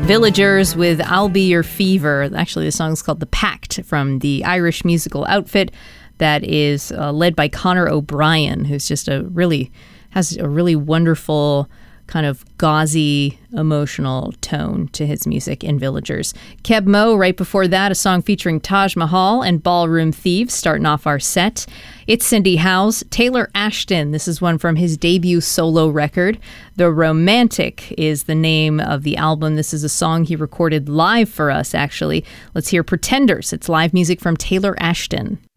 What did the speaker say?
Villagers with I'll Be Your Fever. Actually, the song is called The Pact, from the Irish musical outfit that is led by Conor O'Brien, who's just has a really wonderful kind of gauzy, emotional tone to his music in Villagers. Keb Mo, right before that, a song featuring Taj Mahal and Ballroom Thieves, starting off our set. It's Cindy Howe's Taylor Ashton. This is one from his debut solo record. The Romantic is the name of the album. This is a song he recorded live for us, actually. Let's hear Pretenders. It's live music from Taylor Ashton.